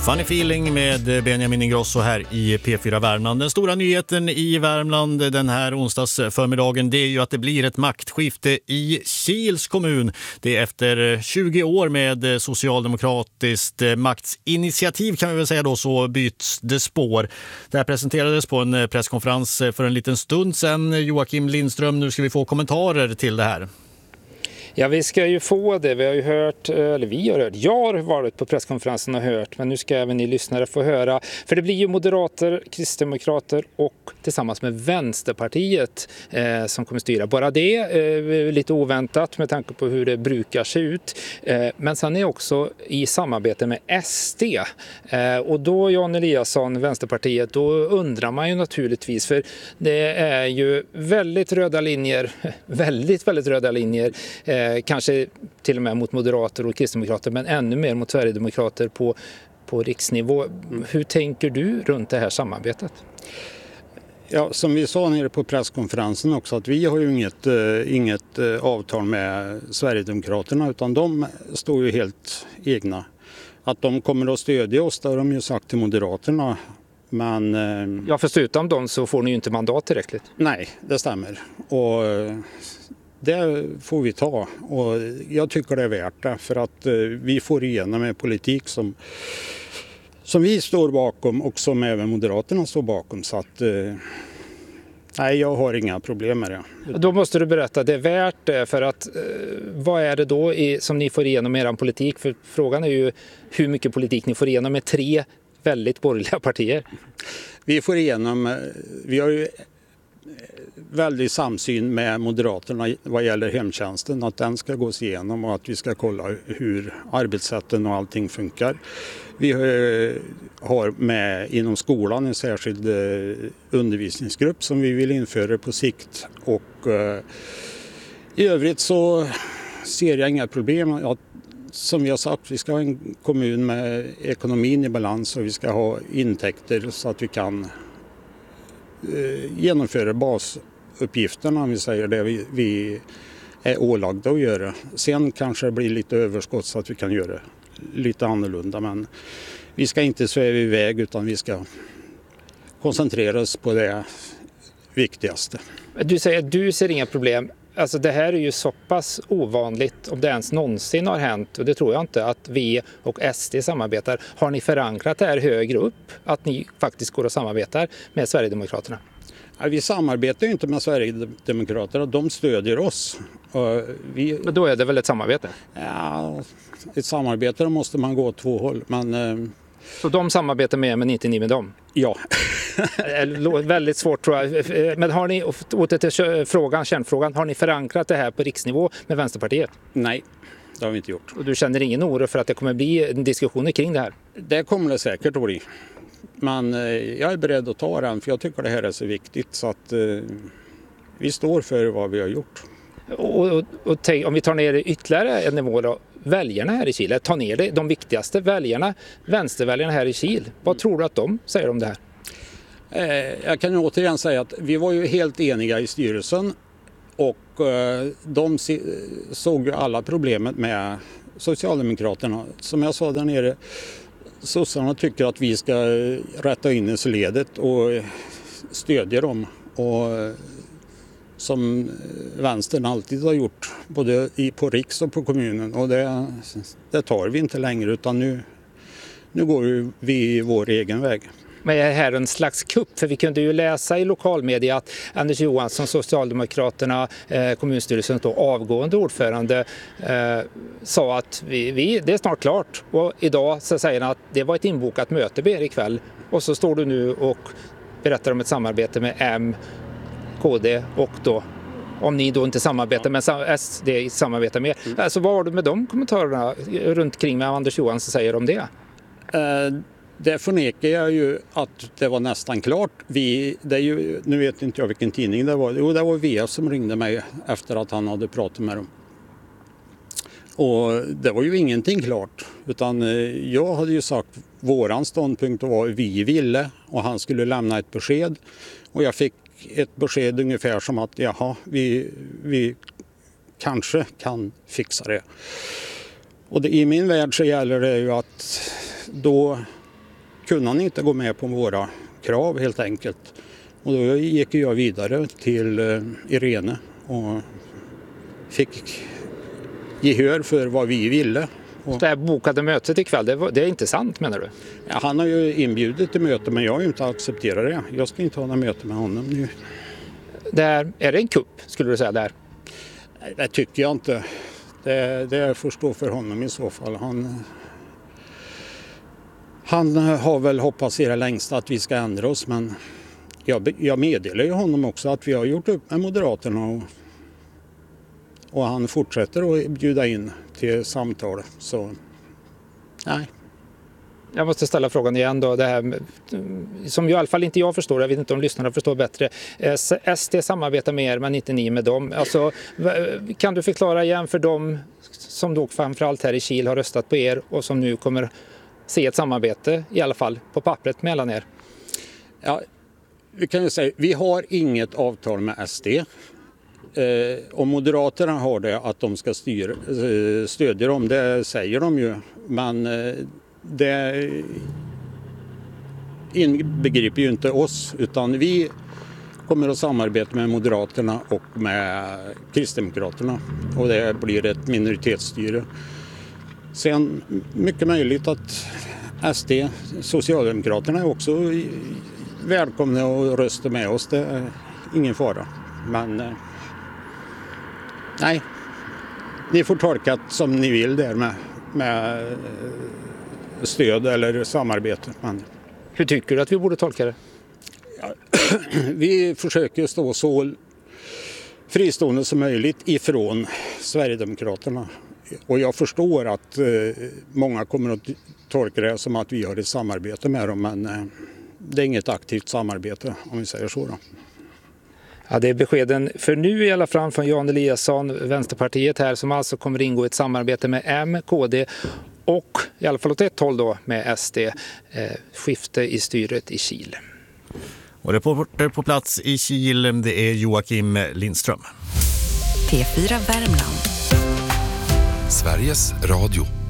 Funny Feeling med Benjamin Ingrosso här i P4 Värmland. Den stora nyheten i Värmland den här onsdagsförmiddagen, det är ju att det blir ett maktskifte i Kils kommun. Det är efter 20 år med socialdemokratiskt maktsinitiativ kan vi väl säga då, så byts det spår. Det här presenterades på en presskonferens för en liten stund sedan. Joakim Lindström, nu ska vi få kommentarer till det här. Ja, vi ska ju få det. Vi har hört, jag har varit på presskonferensen och hört, men nu ska även ni lyssnare få höra. För det blir ju moderater, kristdemokrater och tillsammans med Vänsterpartiet som kommer styra. Bara det är lite oväntat med tanke på hur det brukar se ut. Men sen är också i samarbete med SD. Och då, Jan Eliasson, Vänsterpartiet, då undrar man ju naturligtvis, för det är ju väldigt röda linjer, väldigt röda linjer, kanske till och med mot moderater och kristdemokrater, men ännu mer mot sverigedemokrater på riksnivå. Hur tänker du runt det här samarbetet? Ja, som vi sa nere på presskonferensen också, att vi har ju inget avtal med Sverigedemokraterna, utan de står ju helt egna. Att de kommer att stödja oss, det har de ju sagt till Moderaterna. Men, ja, fast utan dem så får ni ju inte mandat tillräckligt. Nej, det stämmer. Och det får vi ta. Och jag tycker det är värt det, för att vi får igenom en politik som vi står bakom och som även Moderaterna står bakom. Så att nej, jag har inga problem med det. Då måste du berätta, det är värt det, för att vad är det då som ni får igenom med er politik? För frågan är ju hur mycket politik ni får igenom med 3 väldigt borgerliga partier. Vi har ju väldigt samsyn med Moderaterna vad gäller hemtjänsten, att den ska gås igenom och att vi ska kolla hur arbetssätten och allting funkar. Vi har med inom skolan en särskild undervisningsgrupp som vi vill införa på sikt, och i övrigt så ser jag inga problem. Som vi har sagt, vi ska ha en kommun med ekonomin i balans och vi ska ha intäkter så att vi kan genomföra basuppgifterna, om vi säger det vi är ålagda att göra. Sen kanske det blir lite överskott så att vi kan göra lite annorlunda, men vi ska inte sväva iväg utan vi ska koncentrera oss på det viktigaste. Du säger att du ser inga problem. Alltså det här är ju så pass ovanligt, om det ens någonsin har hänt, och det tror jag inte, att vi och SD samarbetar. Har ni förankrat det här högre upp, att ni faktiskt går och samarbetar med Sverigedemokraterna? Ja, vi samarbetar ju inte med Sverigedemokraterna, de stödjer oss. Men då är det väl ett samarbete? Ja, ett samarbete måste man gå åt 2 håll, men... Så de samarbetar med, men inte ni med dem? Ja. Väldigt svårt, tror jag. Men har ni, åter till kärnfrågan, har ni förankrat det här på riksnivå med Vänsterpartiet? Nej, det har vi inte gjort. Och du känner ingen oro för att det kommer bli diskussioner kring det här? Det kommer det säkert att bli. Men jag är beredd att ta den, för jag tycker det här är så viktigt, så att vi står för vad vi har gjort. Och om vi tar ner det ytterligare en nivå då, väljarna här i Kil, ta ner det, de viktigaste väljarna, vänsterväljarna här i Kil, vad tror du att de säger om det här? Jag kan återigen säga att vi var ju helt eniga i styrelsen, och de såg ju alla problemet med Socialdemokraterna. Som jag sa där nere, sossarna tycker att vi ska rätta in oss i ledet och stödja dem, och som vänstern alltid har gjort, både på riks och på kommunen, och det tar vi inte längre, utan nu går vi vår egen väg. Men är det här en slags kupp? För vi kunde ju läsa i lokalmedia att Anders Johansson, Socialdemokraterna, kommunstyrelsens då avgående ordförande, sa att det är snart klart. Och idag så säger han att det var ett inbokat möte med er ikväll. Och så står du nu och berättar om ett samarbete med M, KD och då, om ni då inte samarbetar med SD, samarbetar med. Alltså vad har du med de kommentarerna runt kring vad Anders Johansson säger om det? Det förnekar jag ju att det var nästan klart. Nu vet inte jag vilken tidning det var. Jo, det var VF som ringde mig efter att han hade pratat med dem. Och det var ju ingenting klart. Utan jag hade ju sagt våran ståndpunkt var vi ville, och han skulle lämna ett besked. Och jag fick ett besked ungefär som att vi kanske kan fixa det. Och i min värld så gäller det ju att då kunde han inte gå med på våra krav helt enkelt. Och då gick jag vidare till Irene och fick gehör för vad vi ville. Det här bokade mötet ikväll, det är inte sant menar du? Ja, han har ju inbjudit till möte men jag har ju inte accepterat det. Jag ska inte ha något möte med honom nu. Är det en kupp skulle du säga där? Nej, det tycker jag inte. Det får stå för honom i så fall. Han har väl hoppats i det längsta att vi ska ändra oss men jag meddelar ju honom också att vi har gjort upp med Moderaterna och han fortsätter att bjuda in till samtal. Så nej. Jag måste ställa frågan igen då. Det här, som i alla fall inte jag förstår, jag vet inte om lyssnarna förstår bättre. SD samarbetar med er men inte ni med dem. Alltså, kan du förklara igen för dem som då framförallt här i Kil har röstat på er och som nu kommer se ett samarbete i alla fall på pappret mellan er? Ja, vi kan ju säga vi har inget avtal med SD. Om Moderaterna har det att de ska stödja dem, det säger de ju. Men det inbegriper ju inte oss utan vi kommer att samarbeta med Moderaterna och med Kristdemokraterna och det blir ett minoritetsstyre. Sen mycket möjligt att SD, Socialdemokraterna är också välkomna att rösta med oss, det är ingen fara. Men nej, ni får tolka som ni vill där med stöd eller samarbete. Men hur tycker du att vi borde tolka det? ja, vi försöker stå så fristående som möjligt ifrån Sverigedemokraterna. Och jag förstår att många kommer att tolka det som att vi har ett samarbete med dem, men det är inget aktivt samarbete om vi säger så då. Ja, det är beskeden för nu i alla fall från Jan Eliasson, Vänsterpartiet här, som alltså kommer ingå i ett samarbete med M, KD och i alla fall åt ett håll då med SD, skifte i styret i Kil. Och reporter på plats i Kil, det är Joakim Lindström. P4 Värmland. Sveriges Radio.